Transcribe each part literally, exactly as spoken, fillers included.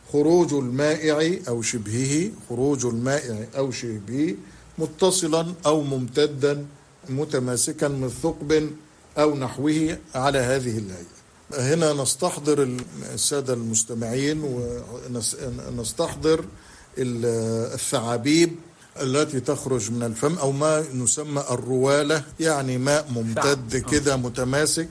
خروج المائع أو شبهه، خروج المائع أو شبهه متصلا أو ممتدا متماسكا من ثقب أو نحوه على هذه الهيئة. هنا نستحضر السادة المستمعين ونستحضر الثعابيب التي تخرج من الفم أو ما نسمى الروالة، يعني ماء ممتد كده متماسك.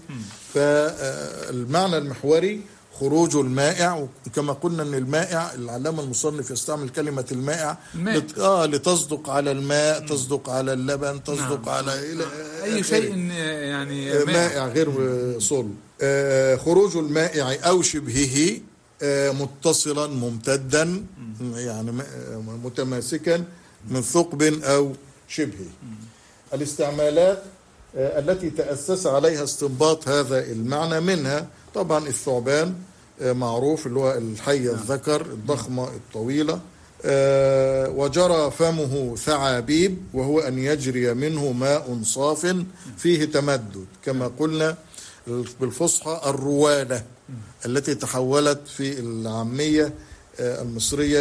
فالمعنى المحوري خروج المائع، وكما قلنا ان المائع العلامة المصنف يستعمل كلمة المائع لت... آه لتصدق على الماء، تصدق على اللبن، تصدق نعم. على إلى أي شيء يعني مائع, مائع غير صلب. آه خروج المائع أو شبهه آه متصلا ممتدا يعني متماسكا من ثقب أو شبهه. الاستعمالات آه التي تأسس عليها استنباط هذا المعنى منها طبعا الثعبان معروف اللي هو الحية الذكر الضخمة الطويلة، وجرى فمه ثعابيب وهو أن يجري منه ماء صاف فيه تمدد، كما قلنا بالفصحى الروالة التي تحولت في العامية المصرية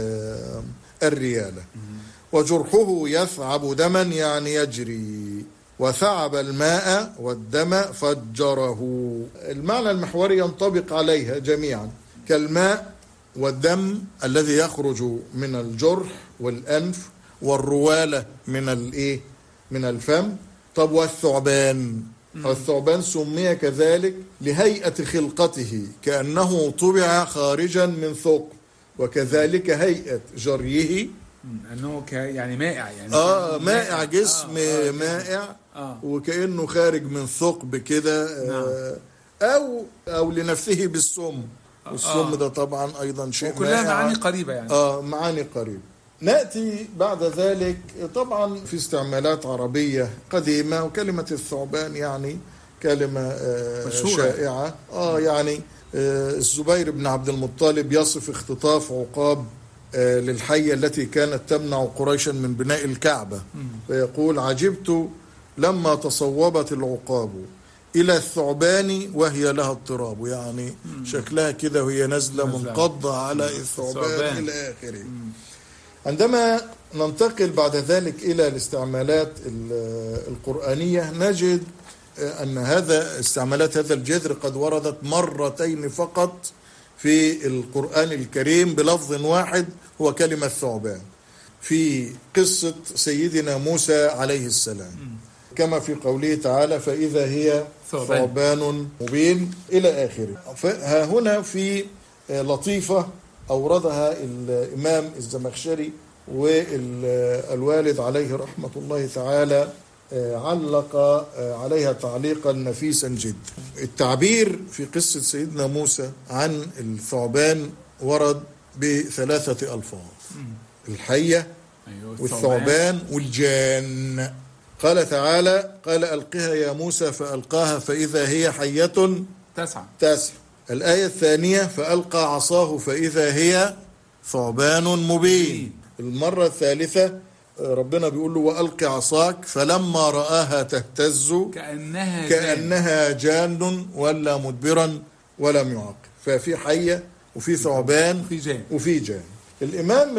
الريالة. وجرحه يثعب دما يعني يجري، وثعب الماء والدم فجره. المعنى المحوري ينطبق عليها جميعا كالماء والدم الذي يخرج من الجرح والأنف، والروالة من الايه من الفم. طب والثعبان؟ الثعبان سمي كذلك لهيئة خلقته كأنه طبع خارجا من ثقب، وكذلك هيئة جريه انه يعني مائع يعني اه مائع جسم آه آه مائع آه وكأنه خارج من ثقب كده آه او او لنفسه بالسم، والسم آه ده طبعا ايضا شيء وكلها معاني قريبه يعني اه معاني قريبه. نأتي بعد ذلك طبعا في استعمالات عربية قديمة، وكلمة الثعبان يعني كلمة آه شائعة اه يعني آه الزبير بن عبد المطلب يصف اختطاف عقاب للحية التي كانت تمنع قريشا من بناء الكعبة، فيقول عجبت لما تصوبت العقاب إلى الثعبان وهي لها اضطراب، يعني شكلها كده وهي نازلة منقضة على الثعبان إلى آخره. عندما ننتقل بعد ذلك إلى الاستعمالات القرآنية نجد أن هذا استعمالات هذا الجذر قد وردت مرتين فقط في القرآن الكريم بلفظ واحد هو كلمة ثعبان، في قصة سيدنا موسى عليه السلام كما في قوله تعالى فإذا هي ثعبان مبين إلى آخره. فها هنا في لطيفة أوردها الإمام الزمخشري والوالد عليه رحمة الله تعالى علق عليها تعليقا نفيسا جدا. التعبير في قصة سيدنا موسى عن الثعبان ورد بثلاثة ألفاظ: الحية والثعبان والجان. قال تعالى قال ألقها يا موسى فألقاها فإذا هي حية تسعى تسعى. الآية الثانية فألقى عصاه فإذا هي ثعبان مبين. المرة الثالثة ربنا بيقول له وألق عصاك فلما رآها تهتز كأنها, كأنها جان ولا مدبرا ولم يعقب. ففي حية وفي ثعبان وفي جان, وفي جان. الإمام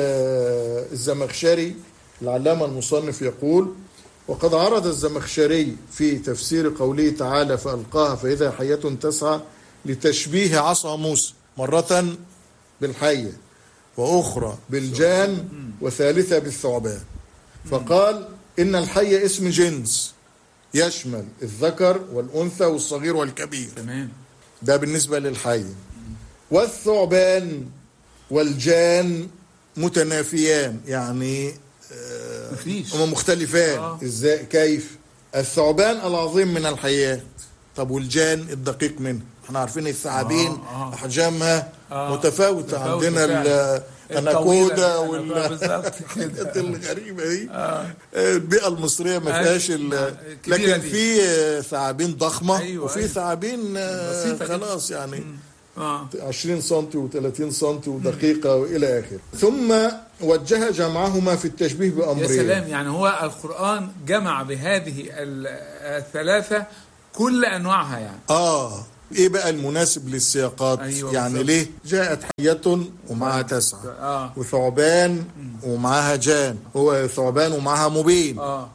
الزمخشري العلامة المصنف يقول وقد عرض الزمخشري في تفسير قوله تعالى فألقاها فإذا حية تسعى لتشبيه عصا موسى مرة بالحية وأخرى بالجان وثالثة بالثعبان، فقال إن الحية اسم جنس يشمل الذكر والأنثى والصغير والكبير. تمام. ده بالنسبة للحية. والثعبان والجان متنافيان يعني مفيش هما مختلفان. آه. ازاي كيف؟ الثعبان العظيم من الحيات، طب والجان الدقيق منه. احنا عارفين الثعابين آه. آه. احجامها آه. متفاوتة. عندنا الاناكودا والحاجات الغريبة دي. آه. البيئة المصرية ما فيهاش آه. لكن في ثعابين ضخمة. أيوة وفي أيوة. ثعابين خلاص يعني م. آه. عشرين سنتي وثلاثين سنتي ودقيقة وإلى آخر. ثم وجه جمعهما في التشبيه بأمرين. يا سلام، يعني هو القرآن جمع بهذه الثلاثة كل أنواعها يعني. آه ايه بقى المناسب للسياقات؟ أيوة يعني بالزبط. ليه جاءت حية ومعها تسعة آه. وثعبان ومعها جان، هو ثعبان ومعها مبين آه.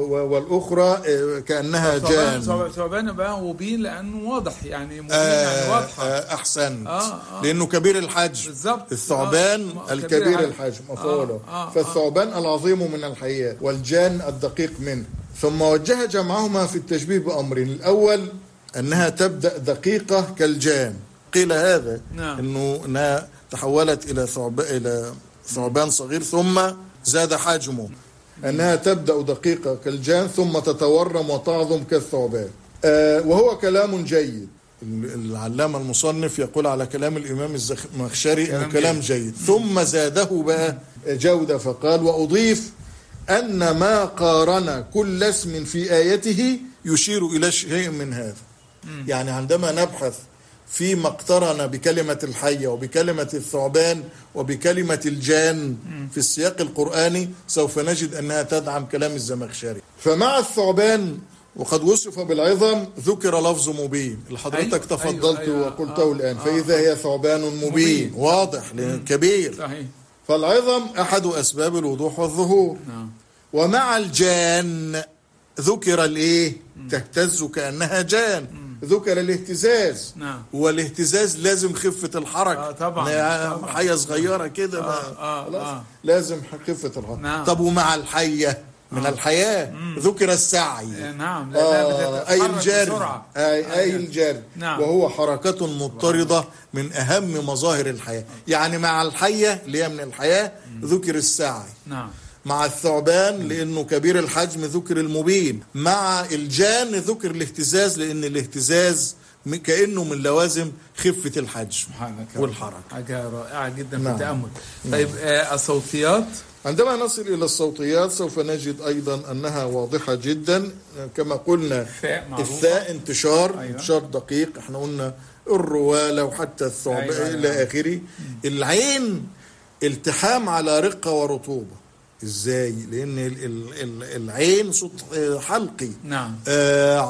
والاخرى كأنها جان. ثعبان بقى مبين لانه واضح، يعني مبين آه يعني واضحة. آه احسن آه آه. لانه كبير الحجم بالظبط. الثعبان آه. الكبير الحجم مفعوله آه. آه. فالثعبان آه. العظيم من الحيات والجان الدقيق منه. ثم وجه جمعهما في التشبيه بأمرين. الأول أنها تبدأ دقيقة كالجان، قيل هذا نعم. إنه أنها تحولت إلى ثعبان إلى ثعبان صغير ثم زاد حجمه، أنها تبدأ دقيقة كالجان ثم تتورم وتعظم كالثعبان. آه وهو كلام جيد. العلامة المصنف يقول على كلام الإمام الزمخشري إنه كلام جيد، ثم زاده بقى جودة فقال: وأضيف أن ما قارن كل اسم في آيته يشير إلى شيء من هذا. يعني عندما نبحث فيما اقترن بكلمة الحية وبكلمة الثعبان وبكلمة الجان في السياق القرآني سوف نجد أنها تدعم كلام الزمخشري. فمع الثعبان وقد وصف بالعظم ذكر لفظ مبين اللي حضرتك أيوة تفضلت أيوة وقلته آه الآن آه فإذا آه هي ثعبان مبين, مبين. واضح كبير صحيح. فالعظم أحد أسباب الوضوح والظهور نعم. ومع الجان ذكر الايه؟ تهتز كأنها جان، ذكر الاهتزاز نعم. والاهتزاز لازم خفة الحركة آه طبعا حية صغيرة كده آه آه آه لازم خفة الحركة نعم. طب ومع الحية من آه. الحياة مم. ذكر السعي نعم آه أي الجري أي, أي الجري نعم. وهو حركة مضطردة من أهم مظاهر الحياة. يعني مع الحية اللي هي من الحياة ذكر السعي نعم. مع الثعبان لأنه كبير الحجم ذكر المبين، مع الجان ذكر الاهتزاز لأن الاهتزاز كأنه من لوازم خفة الحجم والحركة. حاجة رائعة جدا نعم. في التأمل. طيب آه الصوتيات، عندما نصل إلى الصوتيات سوف نجد أيضا أنها واضحة جدا. كما قلنا الثاء انتشار أيوة. انتشار دقيق، احنا قلنا الروالة وحتى الثعبان أيوة. إلى آخره. العين التحام على رقة ورطوبة. ازاي؟ لان ال ال العين صوت حلقي نعم آه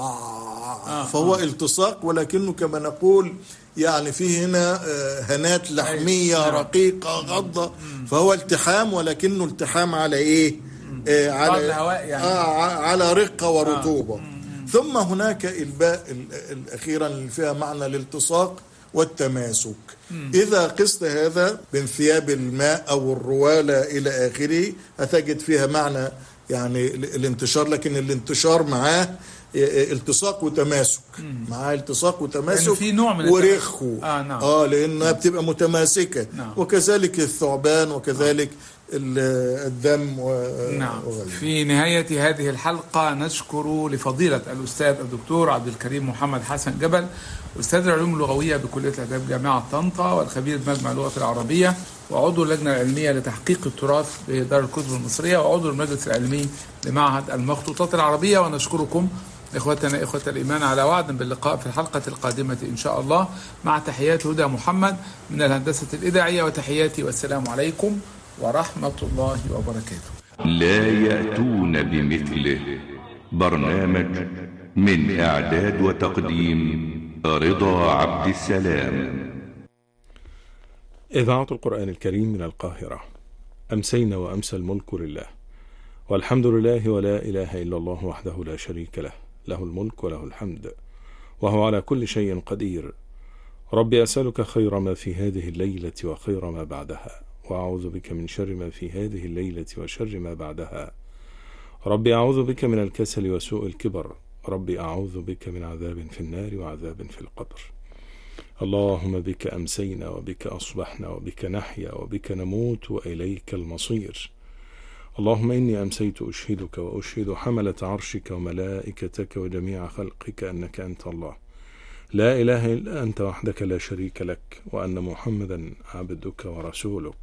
آه فهو آه. التصاق، ولكنه كما نقول يعني فيه هنا آه هنات لحمية نعم. رقيقة غضة، فهو التحام ولكنه التحام على ايه آه على يعني. آه على رقة ورطوبة آه. ثم هناك الباء الأخيرا اللي فيها معنى الالتصاق والتماسك. مم. إذا قست هذا بين ثياب الماء أو الروالة إلى آخره هتجد فيها معنى يعني الانتشار، لكن الانتشار معاه التصاق وتماسك مم. معاه التصاق وتماسك في نوع من ورخو آه, نعم. آه لأنها بتبقى متماسكة نعم. وكذلك الثعبان وكذلك نعم. الدم و... نعم. في نهاية هذه الحلقة نشكر لفضيلة الأستاذ الدكتور عبد الكريم محمد حسن جبل، أستاذ العلوم اللغوية بكلية الآداب جامعة طنطا والخبير بمجمع اللغة العربية وعضو اللجنة العلمية لتحقيق التراث بدار الكتب المصرية وعضو المجلس العلمي لمعهد المخطوطات العربية. ونشكركم إخوتنا إخوة الإيمان على وعد باللقاء في الحلقة القادمة إن شاء الله، مع تحيات هدى محمد من الهندسة الإذاعية وتحياتي والسلام عليكم ورحمة الله وبركاته. لا يأتون بمثله. برنامج من إعداد وتقديم رضا عبد السلام. إذاعة القرآن الكريم من القاهرة. أمسينا وأمسى الملك لله والحمد لله ولا إله إلا الله وحده لا شريك له، له الملك وله الحمد وهو على كل شيء قدير. ربي أسألك خير ما في هذه الليلة وخير ما بعدها، وأعوذ بك من شر ما في هذه الليلة وشر ما بعدها. ربي أعوذ بك من الكسل وسوء الكبر. ربي أعوذ بك من عذاب في النار وعذاب في القبر. اللهم بك أمسينا وبك أصبحنا وبك نحيا وبك نموت وإليك المصير. اللهم إني أمسيت أشهدك وأشهد حملة عرشك وملائكتك وجميع خلقك أنك أنت الله لا إله إلا أنت وحدك لا شريك لك، وأن محمدا عبدك ورسولك.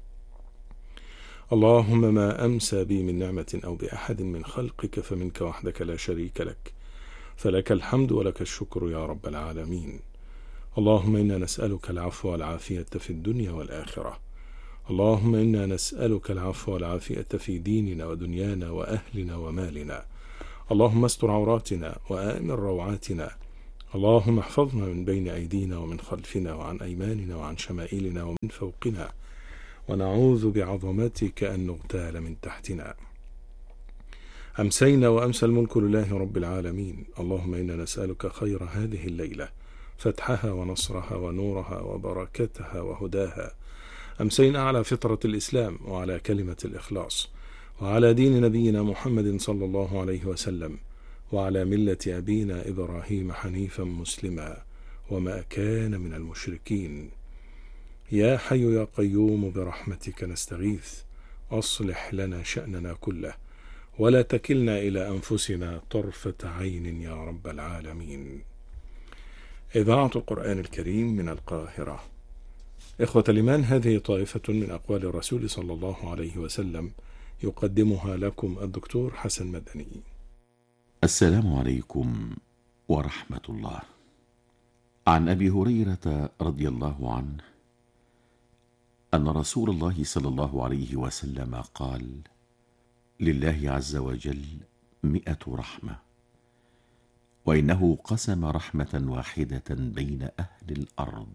اللهم ما أمسى بي من نعمة أو بأحد من خلقك فمنك وحدك لا شريك لك، فلك الحمد ولك الشكر يا رب العالمين. اللهم إنا نسألك العفو والعافية في الدنيا والآخرة. اللهم إنا نسألك العفو والعافية في ديننا ودنيانا وأهلنا ومالنا. اللهم استر عوراتنا وآمن روعاتنا. اللهم احفظنا من بين أيدينا ومن خلفنا وعن أيماننا وعن شمائلنا ومن فوقنا، ونعوذ بعظمتك أن نغتال من تحتنا. أمسينا وأمسى الملك لله رب العالمين. اللهم إنا نسألك خير هذه الليلة، فتحها ونصرها ونورها وبركتها وهداها. أمسينا على فطرة الإسلام وعلى كلمة الإخلاص وعلى دين نبينا محمد صلى الله عليه وسلم وعلى ملة أبينا إبراهيم حنيفا مسلما وما كان من المشركين. يا حي يا قيوم برحمتك نستغيث، أصلح لنا شأننا كله ولا تكلنا إلى أنفسنا طرفة عين يا رب العالمين. إذاعة القرآن الكريم من القاهرة. إخوة الإيمان، هذه طائفة من أقوال الرسول صلى الله عليه وسلم يقدمها لكم الدكتور حسن مدني. السلام عليكم ورحمة الله. عن أبي هريرة رضي الله عنه أن رسول الله صلى الله عليه وسلم قال: لله عز وجل مئة رحمة، وإنه قسم رحمة واحدة بين أهل الأرض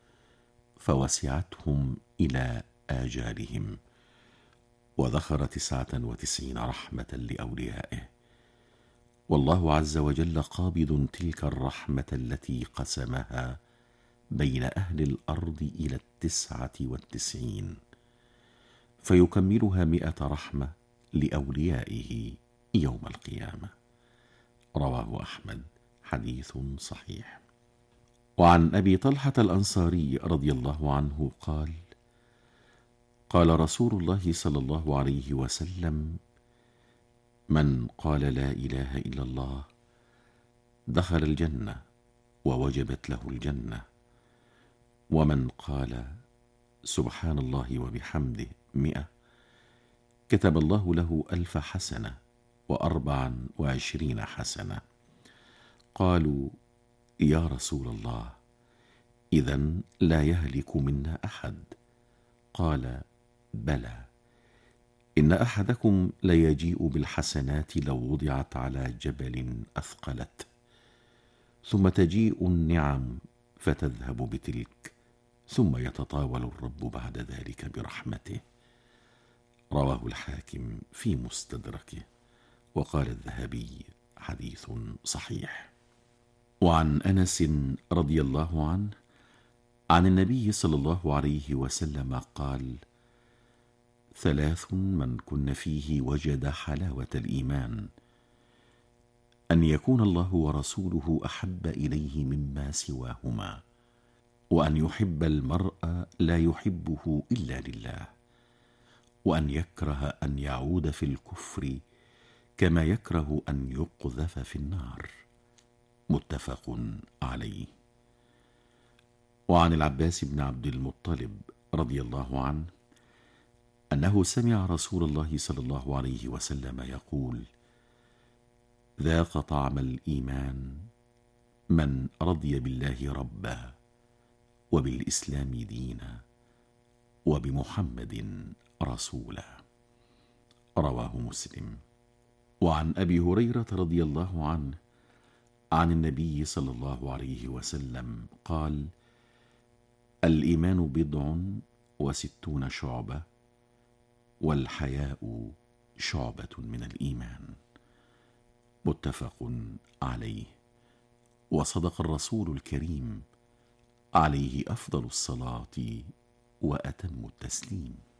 فوسعتهم إلى آجالهم، وذكر تسعة وتسعين رحمة لأوليائه، والله عز وجل قابض تلك الرحمة التي قسمها بين أهل الأرض إلى التسعة والتسعين، فيكملها مئة رحمة لأوليائه يوم القيامة. رواه أحمد، حديث صحيح. وعن أبي طلحة الأنصاري رضي الله عنه قال: قال رسول الله صلى الله عليه وسلم: من قال لا إله إلا الله دخل الجنة ووجبت له الجنة، ومن قال سبحان الله وبحمده مئة كتب الله له ألف حسنة وأربعا وعشرين حسنة. قالوا: يا رسول الله، إذن لا يهلك منا أحد؟ قال: بلى، إن أحدكم ليجيء بالحسنات لو وضعت على جبل أثقلت، ثم تجيء النعم فتذهب بتلك، ثم يتطاول الرب بعد ذلك برحمته. رواه الحاكم في مستدركه، وقال الذهبي: حديث صحيح. وعن أنس رضي الله عنه عن النبي صلى الله عليه وسلم قال: ثلاث من كن فيه وجد حلاوة الإيمان: أن يكون الله ورسوله أحب إليه مما سواهما، وأن يحب المرء لا يحبه إلا لله، وأن يكره أن يعود في الكفر كما يكره أن يقذف في النار. متفق عليه. وعن العباس بن عبد المطلب رضي الله عنه أنه سمع رسول الله صلى الله عليه وسلم يقول: ذاق طعم الإيمان من رضي بالله ربا وبالإسلام دينا وبمحمد رسولا. رواه مسلم. وعن أبي هريرة رضي الله عنه عن النبي صلى الله عليه وسلم قال: الإيمان بضع وستون شعبة، والحياء شعبة من الإيمان. متفق عليه. وصدق الرسول الكريم عليه أفضل الصلاة وأتم التسليم.